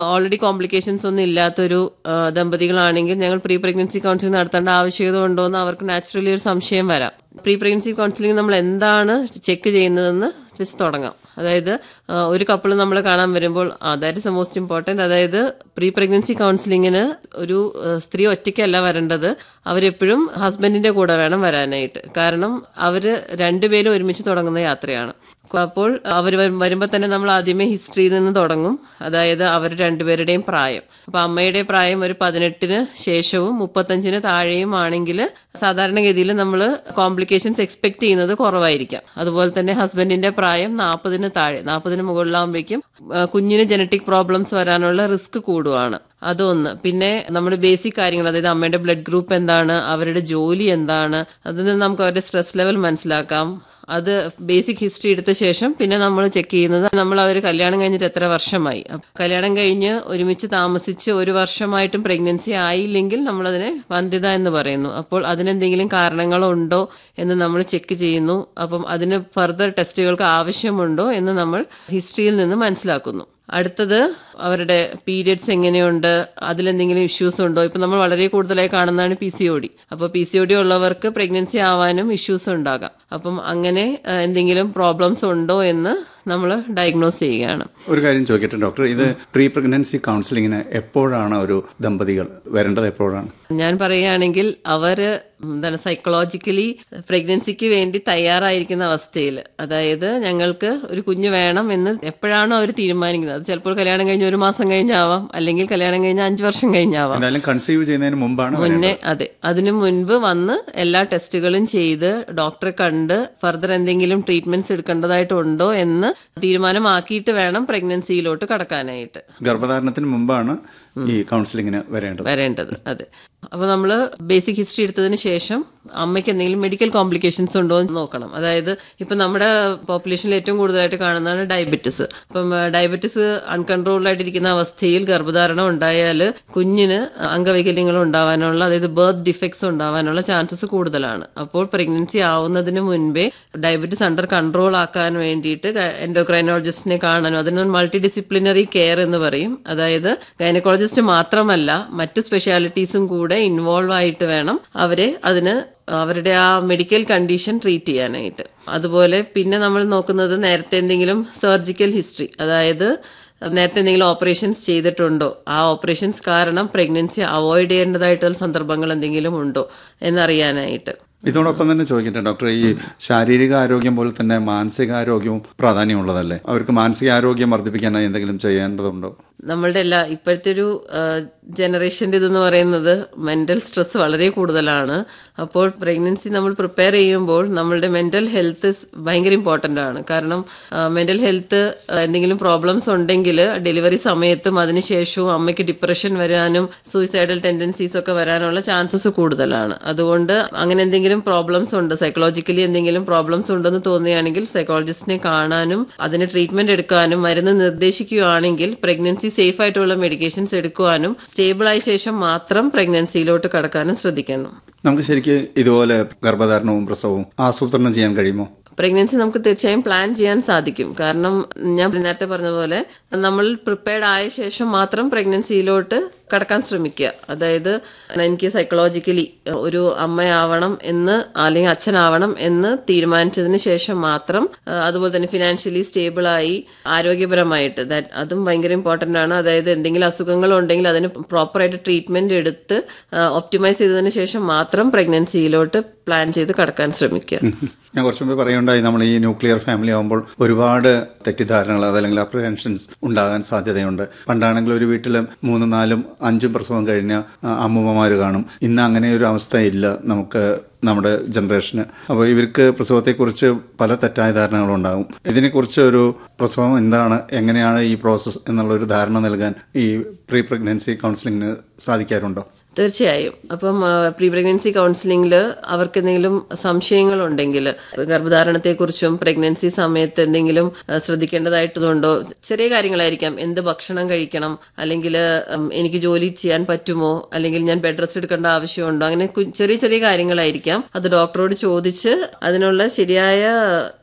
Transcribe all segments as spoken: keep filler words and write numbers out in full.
Already complications ഒന്നും ഇല്ലാത്തൊരു ദമ്പതികളാണെങ്കിൽ ഞങ്ങൾ പ്രീ പ്രഗ്നൻസി കൗൺസിലിംഗ് നടത്തേണ്ട ആവശ്യകത ഉണ്ടോ എന്ന് അവർക്ക് നാച്ചുറലി ഒരു സംശയം വരാം. പ്രീ പ്രഗ്നൻസി കൗൺസിലിംഗ് നമ്മൾ എന്താണ് ചെക്ക് ചെയ്യുന്നതെന്ന് ജസ്റ്റ് തുടങ്ങാം. അതായത് ഒരു കപ്പിൾ നമ്മൾ കാണാൻ വരുമ്പോൾ that is the most important. അതായത് പ്രീ പ്രഗ്നൻസി കൗൺസിലിങ്ങിന് ഒരു സ്ത്രീ ഒറ്റയ്ക്കല്ല വരേണ്ടത്, അവരെപ്പോഴും ഹസ്ബൻഡിന്റെ കൂടെ വേണം വരാനായിട്ട്. കാരണം അവർ രണ്ടുപേരും ഒരുമിച്ച് തുടങ്ങുന്ന യാത്രയാണ്. അപ്പോൾ അവർ വരുമ്പോൾ തന്നെ നമ്മൾ ആദ്യമേ ഹിസ്റ്ററിയിൽ നിന്ന് തുടങ്ങും. അതായത് അവർ രണ്ടുപേരുടെയും പ്രായം. അപ്പൊ അമ്മയുടെ പ്രായം ഒരു പതിനെട്ടിന് ശേഷവും മുപ്പത്തഞ്ചിന് താഴെയും ആണെങ്കിൽ സാധാരണഗതിയിൽ നമ്മൾ കോംപ്ലിക്കേഷൻസ് എക്സ്പെക്ട് ചെയ്യുന്നത് കുറവായിരിക്കാം. അതുപോലെ തന്നെ ഹസ്ബൻഡിന്റെ പ്രായം നാൽപ്പതിന് താഴെ, നാൽപ്പതിന് മുകളിലാകുമ്പോഴേക്കും കുഞ്ഞിന് ജനറ്റിക് പ്രോബ്ലംസ് വരാനുള്ള റിസ്ക് കൂടുവാണ്. അതൊന്ന്. പിന്നെ നമ്മുടെ ബേസിക് കാര്യങ്ങൾ, അതായത് അമ്മയുടെ ബ്ലഡ് ഗ്രൂപ്പ് എന്താണ്, അവരുടെ ജോലി എന്താണ്, അതിൽ നിന്ന് നമുക്ക് അവരുടെ സ്ട്രെസ് ലെവൽ മനസ്സിലാക്കാം. അത് ബേസിക് ഹിസ്റ്ററി എടുത്ത ശേഷം പിന്നെ നമ്മൾ ചെക്ക് ചെയ്യുന്നത് നമ്മൾ അവർ കല്യാണം കഴിഞ്ഞിട്ട് എത്ര വർഷമായി. കല്യാണം കഴിഞ്ഞ് ഒരുമിച്ച് താമസിച്ച് ഒരു വർഷമായിട്ടും പ്രഗ്നൻസി ആയില്ലെങ്കിൽ നമ്മളതിനെ വന്ധ്യത എന്ന് പറയുന്നു. അപ്പോൾ അതിനെന്തെങ്കിലും കാരണങ്ങളുണ്ടോ എന്ന് നമ്മൾ ചെക്ക് ചെയ്യുന്നു. അപ്പം അതിന് ഫർദർ ടെസ്റ്റുകൾക്ക് ആവശ്യമുണ്ടോ എന്ന് നമ്മൾ ഹിസ്റ്ററിയിൽ നിന്ന് മനസ്സിലാക്കുന്നു. അടുത്തത് അവരുടെ പീരിയഡ്സ് എങ്ങനെയുണ്ട്, അതിലെന്തെങ്കിലും ഇഷ്യൂസ് ഉണ്ടോ. ഇപ്പം നമ്മൾ വളരെ കൂടുതലായി കാണുന്നതാണ് പി സി ഒ ഡി. അപ്പോൾ പി സി ഒ ഡി ഉള്ളവർക്ക് പ്രഗ്നൻസി ആവാനും ഇഷ്യൂസ് ഉണ്ടാകാം. അപ്പം അങ്ങനെ എന്തെങ്കിലും പ്രോബ്ലംസ് ഉണ്ടോ എന്ന് നമ്മൾ ഡയഗ്നോസ് ചെയ്യുകയാണ്. ഒരു കാര്യം ചോദിക്കട്ടെ ഡോക്ടർ, ഇത് പ്രീ പ്രഗ്നൻസി കൗൺസിലിങ്ങിന് എപ്പോഴാണ് ഒരു ദമ്പതികൾ വരേണ്ടത്? എപ്പോഴാണ്? ഞാൻ പറയുകയാണെങ്കിൽ അവര് എന്താണ് സൈക്കോളജിക്കലി പ്രഗ്നൻസിക്ക് വേണ്ടി തയ്യാറായിരിക്കുന്ന അവസ്ഥയിൽ, അതായത് ഞങ്ങൾക്ക് ഒരു കുഞ്ഞ് വേണം എന്ന് എപ്പോഴാണോ അവർ തീരുമാനിക്കുന്നത്, അത് ചിലപ്പോൾ കല്യാണം കഴിഞ്ഞ് ഒരു മാസം കഴിഞ്ഞാവാം, അല്ലെങ്കിൽ കല്യാണം കഴിഞ്ഞ് അഞ്ചു വർഷം കഴിഞ്ഞാവാം, എന്തായാലും കൺസീവ് ചെയ്യുന്നതിന് മുമ്പാണ് മുന്നേ. അതെ, അതിനു മുൻപ് വന്ന് എല്ലാ ടെസ്റ്റുകളും ചെയ്ത് ഡോക്ടറെ കണ്ട് ഫർദർ എന്തെങ്കിലും ട്രീറ്റ്മെന്റ്സ് എടുക്കേണ്ടതായിട്ടുണ്ടോ എന്ന് തീരുമാനമാക്കിയിട്ട് വേണം പ്രഗ്നൻസിയിലോട്ട് കടക്കാനായിട്ട്. ഗർഭധാരണത്തിന് മുമ്പാണ് ഈ കൗൺസിലിങ്ങിന് വരേണ്ടത് വരേണ്ടത് അതെ. അപ്പൊ നമ്മള് ബേസിക് ഹിസ്റ്ററി എടുത്തതിന് ശേഷം അമ്മയ്ക്ക് എന്തെങ്കിലും മെഡിക്കൽ കോംപ്ലിക്കേഷൻസ് ഉണ്ടോ എന്ന് നോക്കണം. അതായത് ഇപ്പൊ നമ്മുടെ പോപ്പുലേഷനിൽ ഏറ്റവും കൂടുതലായിട്ട് കാണുന്നതാണ് ഡയബറ്റിസ്. അപ്പം ഡയബറ്റിസ് അൺകൺട്രോൾഡ് ആയിട്ടിരിക്കുന്ന അവസ്ഥയിൽ ഗർഭധാരണം ഉണ്ടായാൽ കുഞ്ഞിന് അംഗവൈകല്യങ്ങൾ ഉണ്ടാവാനുള്ള, അതായത് ബർത്ത് ഡിഫക്ട്സ് ഉണ്ടാവാനുള്ള ചാൻസസ് കൂടുതലാണ്. അപ്പോൾ പ്രഗ്നൻസി ആവുന്നതിന് മുൻപേ ഡയബറ്റിസ് അണ്ടർ കൺട്രോൾ ആക്കാൻ വേണ്ടിയിട്ട് എൻഡോക്രൈനോളജിസ്റ്റിനെ കാണാനും, അതിന് മൾട്ടി ഡിസിപ്ലിനറി കെയർ എന്ന് പറയും. അതായത് ഗൈനക്കോളജിസ്റ്റ് മാത്രമല്ല മറ്റ് സ്പെഷ്യാലിറ്റീസും കൂടെ ഇൻവോൾവ് ആയിട്ട് വേണം അവരെ അതിന് അവരുടെ ആ മെഡിക്കൽ കണ്ടീഷൻ ട്രീറ്റ് ചെയ്യാനായിട്ട്. അതുപോലെ പിന്നെ നമ്മൾ നോക്കുന്നത് നേരത്തെ എന്തെങ്കിലും സർജിക്കൽ ഹിസ്റ്ററി, അതായത് നേരത്തെ എന്തെങ്കിലും ഓപ്പറേഷൻസ് ചെയ്തിട്ടുണ്ടോ, ആ ഓപ്പറേഷൻസ് കാരണം പ്രഗ്നൻസി അവോയ്ഡ് ചെയ്യേണ്ടതായിട്ടുള്ള സന്ദർഭങ്ങൾ എന്തെങ്കിലും ഉണ്ടോ എന്നറിയാനായിട്ട്. ഇതോടൊപ്പം തന്നെ ചോദിക്കട്ടെ ഡോക്ടർ, ഈ ശാരീരിക ആരോഗ്യം പോലെ തന്നെ മാനസികാരോഗ്യവും പ്രാധാന്യമുള്ളതല്ലേ? അവർക്ക് മാനസികാരോഗ്യം വർദ്ധിപ്പിക്കാനായി എന്തെങ്കിലും ചെയ്യേണ്ടതുണ്ടോ? നമ്മളുടെ എല്ലാ ഇപ്പോഴത്തെ ഒരു ജനറേഷൻ്റെ ഇതെന്ന് പറയുന്നത് മെന്റൽ സ്ട്രെസ് വളരെ കൂടുതലാണ്. അപ്പോൾ പ്രഗ്നൻസി നമ്മൾ പ്രിപ്പയർ ചെയ്യുമ്പോൾ നമ്മളുടെ മെന്റൽ ഹെൽത്ത് ഭയങ്കര ഇമ്പോർട്ടൻ്റ് ആണ്. കാരണം മെന്റൽ ഹെൽത്ത് എന്തെങ്കിലും പ്രോബ്ലംസ് ഉണ്ടെങ്കിൽ ഡെലിവറി സമയത്തും അതിനുശേഷവും അമ്മയ്ക്ക് ഡിപ്രഷൻ വരാനും സൂയിസൈഡൽ ടെൻഡൻസീസ് ഒക്കെ വരാനുള്ള ചാൻസസ് കൂടുതലാണ്. അതുകൊണ്ട് അങ്ങനെ എന്തെങ്കിലും പ്രോബ്ലംസ് ഉണ്ട്, സൈക്കോളജിക്കലി എന്തെങ്കിലും പ്രോബ്ലംസ് ഉണ്ടെന്ന് തോന്നുകയാണെങ്കിൽ സൈക്കോളജിസ്റ്റിനെ കാണാനും അതിന് ട്രീറ്റ്മെന്റ് എടുക്കാനും മരുന്ന് നിർദ്ദേശിക്കുകയാണെങ്കിൽ പ്രഗ്നൻസി സേഫ് ആയിട്ടുള്ള മെഡിക്കേഷൻസ് എടുക്കുവാനും സ്റ്റേബിൾ ആയ ശേഷം മാത്രം പ്രഗ്നൻസിയിലോട്ട് കടക്കാനും ശ്രദ്ധിക്കണം. നമുക്ക് ശരിക്കും ഇതുപോലെ ഗർഭധാരണവും പ്രസവവും ആസൂത്രണം ചെയ്യാൻ കഴിയുമോ? പ്രഗ്നൻസി നമുക്ക് തീർച്ചയായും പ്ലാൻ ചെയ്യാൻ സാധിക്കും. കാരണം ഞാൻ നേരത്തെ പറഞ്ഞ പോലെ നമ്മൾ പ്രിപ്പയർഡ് ആയ ശേഷം മാത്രം പ്രഗ്നൻസിയിലോട്ട് കടക്കാൻ ശ്രമിക്കുക. അതായത് എനിക്ക് സൈക്കോളജിക്കലി ഒരു അമ്മയാവണം എന്ന് അല്ലെങ്കിൽ അച്ഛനാവണം എന്ന് തീരുമാനിച്ചതിന് ശേഷം മാത്രം, അതുപോലെ തന്നെ ഫിനാൻഷ്യലി സ്റ്റേബിളായി ആരോഗ്യപരമായിട്ട്, ദാറ്റ് അതും ഭയങ്കര ഇമ്പോർട്ടൻ്റ് ആണ്. അതായത് എന്തെങ്കിലും അസുഖങ്ങൾ ഉണ്ടെങ്കിൽ അതിന് പ്രോപ്പറായിട്ട് ട്രീറ്റ്മെന്റ് എടുത്ത് ഒപ്റ്റിമൈസ് ചെയ്തതിന് ശേഷം മാത്രം പ്രഗ്നൻസിയിലോട്ട് പ്ലാൻ ചെയ്ത് കടക്കാൻ ശ്രമിക്കുക. ഞാൻ കുറച്ചു മുമ്പ് പറയുണ്ടായി, നമ്മൾ ഈ ന്യൂക്ലിയർ ഫാമിലി ആകുമ്പോൾ ഒരുപാട് തെറ്റിദ്ധാരണകൾ അതല്ലെങ്കിൽ അപ്രിഹെൻഷൻസ് ഉണ്ടാകാൻ സാധ്യതയുണ്ട്. പണ്ടാണെങ്കിൽ ഒരു വീട്ടിൽ മൂന്നും നാലും അഞ്ചും പ്രസവം കഴിഞ്ഞ അമ്മൂമ്മമാർ കാണും. ഇന്ന് അങ്ങനെ ഒരു അവസ്ഥയില്ല നമുക്ക് നമ്മുടെ ജനറേഷന്. അപ്പോൾ ഇവർക്ക് പ്രസവത്തെക്കുറിച്ച് പല തെറ്റായ ധാരണകളും ഉണ്ടാകും. ഇതിനെക്കുറിച്ച് ഒരു പ്രസവം എന്താണ്, എങ്ങനെയാണ് ഈ പ്രോസസ്സ് എന്നുള്ളൊരു ധാരണ നൽകാൻ ഈ പ്രീ പ്രഗ്നൻസി കൗൺസിലിങ്ങിന് സാധിക്കാറുണ്ടോ? തീർച്ചയായും. അപ്പം പ്രീ പ്രഗ്നൻസി കൗൺസിലിംഗിൽ അവർക്ക് എന്തെങ്കിലും സംശയങ്ങളുണ്ടെങ്കിൽ ഗർഭധാരണത്തെക്കുറിച്ചും പ്രഗ്നൻസി സമയത്ത് എന്തെങ്കിലും ശ്രദ്ധിക്കേണ്ടതായിട്ടുണ്ടോ, ചെറിയ കാര്യങ്ങളായിരിക്കാം. എന്ത് ഭക്ഷണം കഴിക്കണം, അല്ലെങ്കിൽ എനിക്ക് ജോലി ചെയ്യാൻ പറ്റുമോ, അല്ലെങ്കിൽ ഞാൻ ബെഡ് റെസ്റ്റ് എടുക്കേണ്ട ആവശ്യമുണ്ടോ, അങ്ങനെ ചെറിയ ചെറിയ കാര്യങ്ങളായിരിക്കാം. അത് ഡോക്ടറോട് ചോദിച്ച് അതിനുള്ള ശരിയായ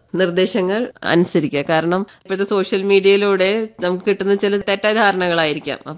നിർദ്ദേശങ്ങൾ അനുസരിക്കുക. കാരണം ഇപ്പോഴത്തെ സോഷ്യൽ മീഡിയയിലൂടെ നമുക്ക് കിട്ടുന്ന ചില തെറ്റായ ധാരണകളായിരിക്കാം.